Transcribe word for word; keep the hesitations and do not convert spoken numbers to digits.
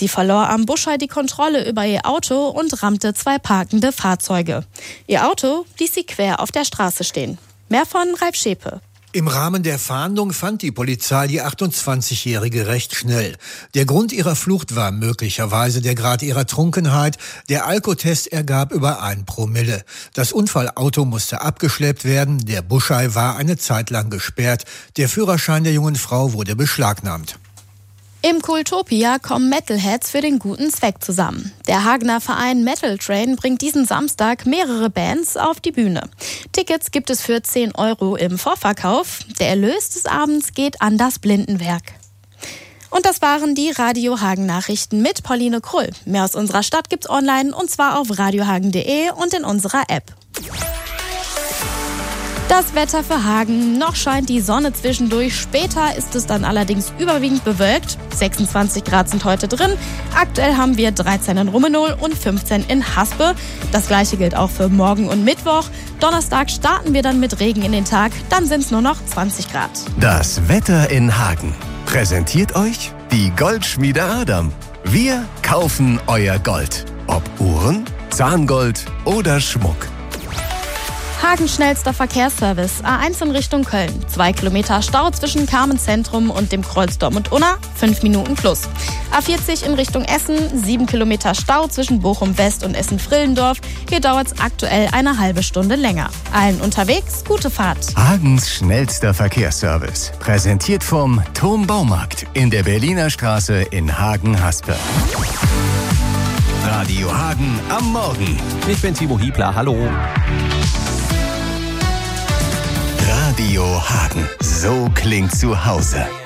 Sie verlor am Buschei die Kontrolle über ihr Auto und rammte zwei parkende Fahrzeuge. Ihr Auto ließ sie quer auf der Straße stehen. Mehr von Ralf Schepe. Im Rahmen der Fahndung fand die Polizei die achtundzwanzigjährige recht schnell. Der Grund ihrer Flucht war möglicherweise der Grad ihrer Trunkenheit. Der Alkotest ergab über ein Promille. Das Unfallauto musste abgeschleppt werden. Der Buschei war eine Zeit lang gesperrt. Der Führerschein der jungen Frau wurde beschlagnahmt. Im Kultopia kommen Metalheads für den guten Zweck zusammen. Der Hagener Verein Metal Train bringt diesen Samstag mehrere Bands auf die Bühne. Tickets gibt es für zehn Euro im Vorverkauf. Der Erlös des Abends geht an das Blindenwerk. Und das waren die Radio Hagen Nachrichten mit Pauline Krull. Mehr aus unserer Stadt gibt's online und zwar auf radiohagen punkt de und in unserer App. Das Wetter für Hagen. Noch scheint die Sonne zwischendurch. Später ist es dann allerdings überwiegend bewölkt. sechsundzwanzig Grad sind heute drin. Aktuell haben wir dreizehn in Rummenohl und fünfzehn in Haspe. Das gleiche gilt auch für morgen und Mittwoch. Donnerstag starten wir dann mit Regen in den Tag. Dann sind es nur noch zwanzig Grad. Das Wetter in Hagen präsentiert euch die Goldschmiede Adam. Wir kaufen euer Gold. Ob Uhren, Zahngold oder Schmuck. Hagens schnellster Verkehrsservice. A eins in Richtung Köln. Zwei Kilometer Stau zwischen Carmen-Zentrum und dem Kreuz Dortmund-Unna. Fünf Minuten plus. A vierzig in Richtung Essen. Sieben Kilometer Stau zwischen Bochum-West und Essen-Frillendorf. Hier dauert es aktuell eine halbe Stunde länger. Allen unterwegs, gute Fahrt. Hagens schnellster Verkehrsservice. Präsentiert vom Turm Baumarkt in der Berliner Straße in Hagen-Haspe. Radio Hagen am Morgen. Ich bin Timo Hiebler, hallo. Radio Hagen. So klingt zu Hause.